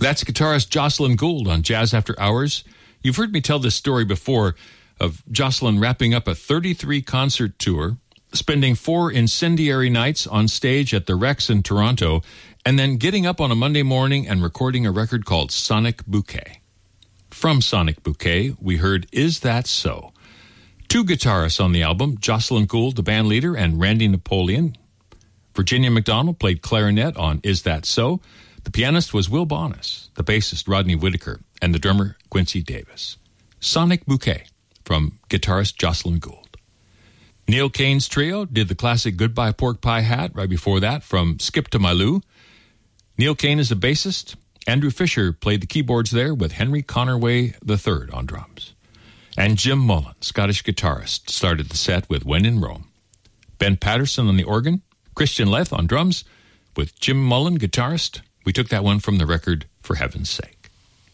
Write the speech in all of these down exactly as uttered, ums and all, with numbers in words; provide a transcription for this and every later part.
That's guitarist Jocelyn Gould on Jazz After Hours. You've heard me tell this story before of Jocelyn wrapping up a thirty-three concert tour, spending four incendiary nights on stage at the Rex in Toronto, and then getting up on a Monday morning and recording a record called Sonic Bouquet. From Sonic Bouquet, we heard Is That So? Two guitarists on the album, Jocelyn Gould, the band leader, and Randy Napoleon. Virginia McDonald played clarinet on Is That So? The pianist was Will Bonas, the bassist Rodney Whitaker, and the drummer Quincy Davis. Sonic Bouquet from guitarist Jocelyn Gould. Neil Kane's trio did the classic Goodbye Pork Pie Hat right before that from Skip to My Lou. Neil Kane is the bassist. Andrew Fisher played the keyboards there with Henry Connerway the third on drums. And Jim Mullen, Scottish guitarist, started the set with When in Rome. Ben Patterson on the organ, Christian Leth on drums, with Jim Mullen, guitarist. We took that one from the record For Heaven's Sake.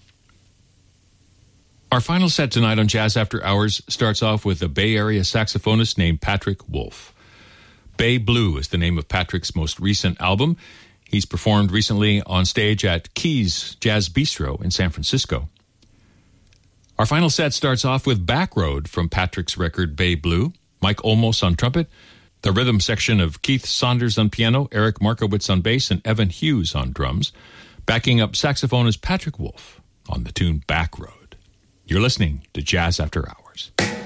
Our final set tonight on Jazz After Hours starts off with a Bay Area saxophonist named Patrick Wolf. Bay Blue is the name of Patrick's most recent album. He's performed recently on stage at Keys Jazz Bistro in San Francisco. Our final set starts off with Back Road from Patrick's record Bay Blue, Mike Olmos on trumpet, the rhythm section of Keith Saunders on piano, Eric Markowitz on bass, and Evan Hughes on drums. Backing up saxophone is Patrick Wolf on the tune Back Road. You're listening to Jazz After Hours.